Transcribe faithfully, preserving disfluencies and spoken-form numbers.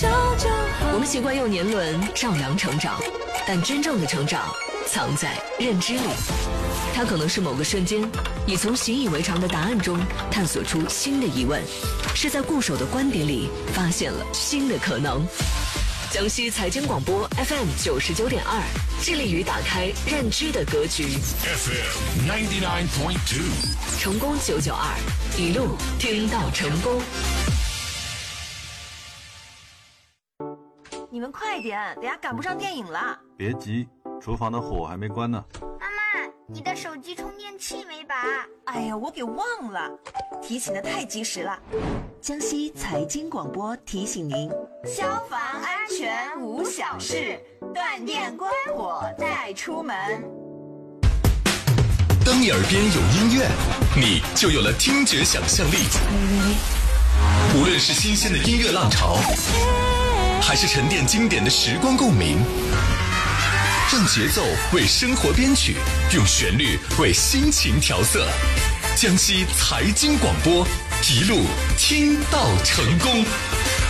笑就好。 我们习惯用年轮丈量成长，但真正的成长藏在认知里。它可能是某个瞬间，你从习以为常的答案中探索出新的疑问，是在固守的观点里发现了新的可能。江西财经广播 F M 九十九点二，致力于打开认知的格局。 F M ninety nine point two， 成功九九二，一路听到成功。 你们快点，等下赶不上电影了。 别急，厨房的火还没关呢。 妈妈，你的手机充电器没拔？ 哎呀，我给忘了，提醒的太及时了。 江西财经广播提醒您： 消防安全无小事，断电关火再出门。 当你耳边有音乐，你就有了听觉想象力。无论是新鲜的音乐浪潮，还是沉淀经典的时光共鸣，让节奏为生活编曲，用旋律为心情调色。江西财经广播，一路听到成功。